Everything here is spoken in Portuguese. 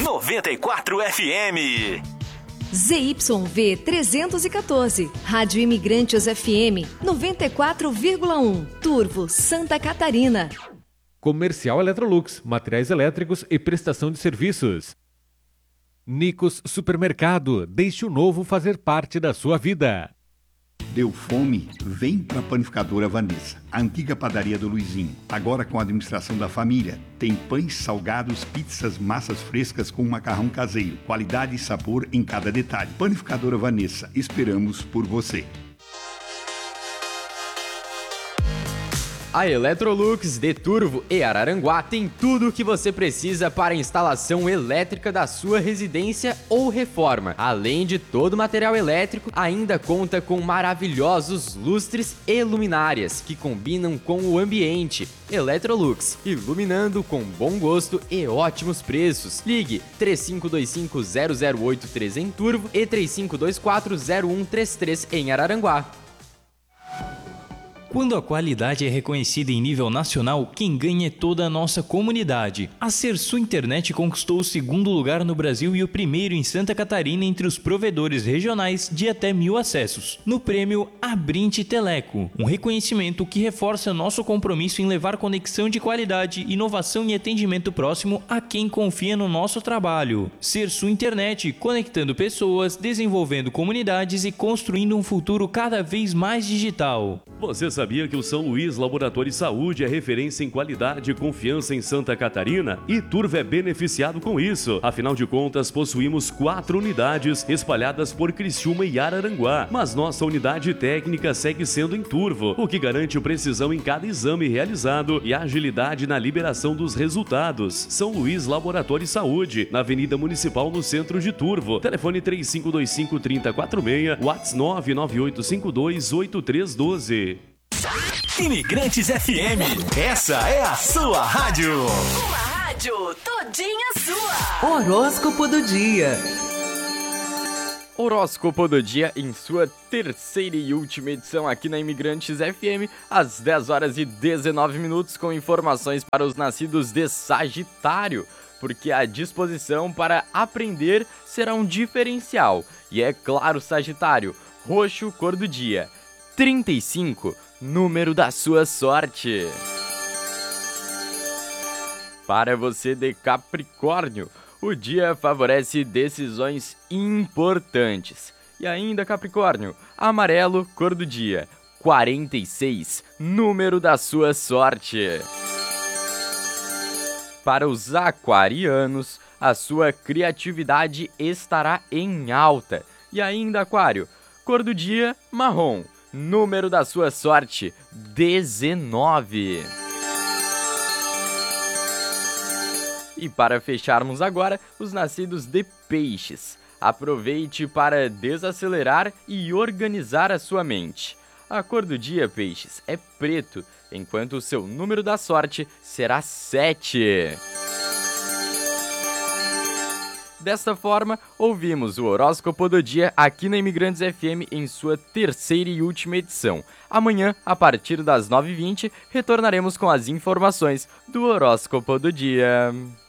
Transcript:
94 FM. ZYV 314, Rádio Imigrantes FM 94,1, Turvo, Santa Catarina. Comercial Electrolux, materiais elétricos e prestação de serviços. Nicos Supermercado, deixe o novo fazer parte da sua vida. Deu fome? Vem para a Panificadora Vanessa, a antiga padaria do Luizinho. Agora com a administração da família. Tem pães, salgados, pizzas, massas frescas com macarrão caseiro. Qualidade e sabor em cada detalhe. Panificadora Vanessa, esperamos por você. A Electrolux de Turvo e Araranguá tem tudo o que você precisa para a instalação elétrica da sua residência ou reforma. Além de todo o material elétrico, ainda conta com maravilhosos lustres e luminárias que combinam com o ambiente. Electrolux, iluminando com bom gosto e ótimos preços. Ligue 3525-0083 em Turvo e 3524-0133 em Araranguá. Quando a qualidade é reconhecida em nível nacional, quem ganha é toda a nossa comunidade. A Sersu Internet conquistou o segundo lugar no Brasil e o primeiro em Santa Catarina entre os provedores regionais de até 1000 acessos, no prêmio Abrinte Teleco, um reconhecimento que reforça nosso compromisso em levar conexão de qualidade, inovação e atendimento próximo a quem confia no nosso trabalho. Sersu Internet, conectando pessoas, desenvolvendo comunidades e construindo um futuro cada vez mais digital. Você sabia que o São Luís Laboratório de Saúde é referência em qualidade e confiança em Santa Catarina? E Turvo é beneficiado com isso. Afinal de contas, possuímos 4 unidades espalhadas por Criciúma e Araranguá. Mas nossa unidade técnica segue sendo em Turvo, o que garante precisão em cada exame realizado e agilidade na liberação dos resultados. São Luís Laboratório de Saúde, na Avenida Municipal, no centro de Turvo. Telefone 3525-3046, WhatsApp 99852-8312. Imigrantes FM, essa é a sua rádio. Uma rádio todinha sua. Horóscopo do dia. Horóscopo do dia em sua terceira e última edição aqui na Imigrantes FM, às 10 horas e 19 minutos, com informações para os nascidos de Sagitário, porque a disposição para aprender será um diferencial. E é claro, Sagitário, roxo, cor do dia, 35, número da sua sorte. Para você de Capricórnio, o dia favorece decisões importantes. E ainda, Capricórnio, amarelo, cor do dia, 46, número da sua sorte. Para os aquarianos, a sua criatividade estará em alta. E ainda, Aquário, cor do dia, marrom, número da sua sorte, 19. E para fecharmos agora, os nascidos de Peixes. Aproveite para desacelerar e organizar a sua mente. A cor do dia, Peixes, é preto, enquanto o seu número da sorte será 7. Desta forma, ouvimos o horóscopo do dia aqui na Imigrantes FM em sua terceira e última edição. Amanhã, a partir das 9h20, retornaremos com as informações do horóscopo do dia.